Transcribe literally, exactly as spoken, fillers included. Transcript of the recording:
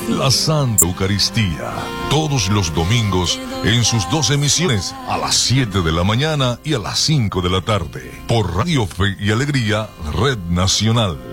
La Santa Eucaristía, todos los domingos en sus dos emisiones, a las siete de la mañana y a las cinco de la tarde, por Radio Fe y Alegría, Red Nacional.